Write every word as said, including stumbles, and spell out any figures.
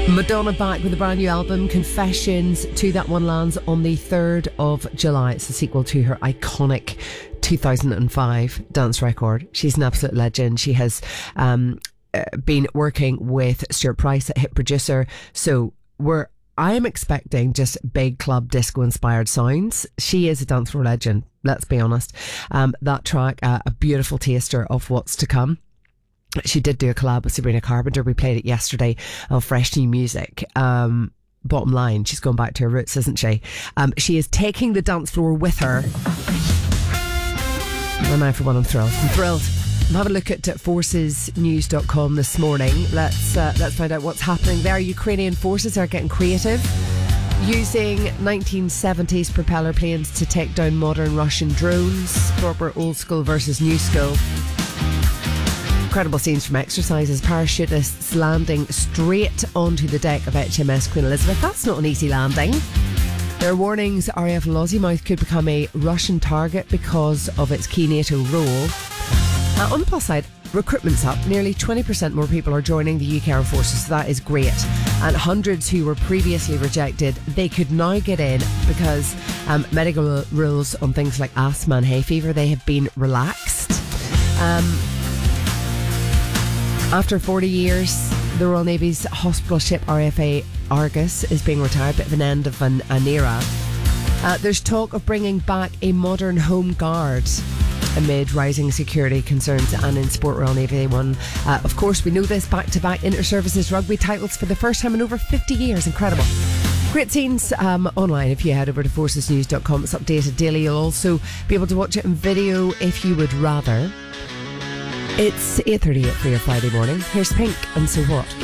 Madonna back with a brand new album, Confessions. To That One lands on the third of July. It's a sequel to her iconic two thousand five dance record. She's an absolute legend. She has um, uh, been working with Stuart Price, a hit producer. So we're I am expecting just big club disco inspired sounds. She is a dance floor legend, let's be honest. Um, that track, uh, a beautiful taster of what's to come. She did do a collab with Sabrina Carpenter. We played it yesterday on Fresh New Music. Um, bottom line, she's gone back to her roots, isn't she? Um, she is taking the dance floor with her. And I, for one, I'm thrilled. I'm thrilled. I'm having a look at forces news dot com this morning. Let's uh, let's find out what's happening there. Ukrainian forces are getting creative, using nineteen seventies propeller planes to take down modern Russian drones. Proper old school versus new school. Incredible scenes from exercises. Parachutists landing straight onto the deck of H M S Queen Elizabeth. That's not an easy landing. There are warnings R A F Lossiemouth could become a Russian target because of its key NATO role. Uh, on the plus side, recruitment's up. Nearly twenty percent more people are joining the U K Armed Forces, so that is great. And hundreds who were previously rejected, they could now get in because um, medical rules on things like asthma and hay fever, they have been relaxed. Um... After forty years, the Royal Navy's hospital ship R A F A Argus is being retired, bit of an end of an, an era. Uh, there's talk of bringing back a modern home guard amid rising security concerns, and in sport, Royal Navy they won, uh, of course we know this, back-to-back inter-services rugby titles for the first time in over fifty years. Incredible. Great scenes um, online if you head over to forces news dot com. It's updated daily. You'll also be able to watch it in video if you would rather. It's eight thirty-eight for your Friday morning. Here's Pink and So What.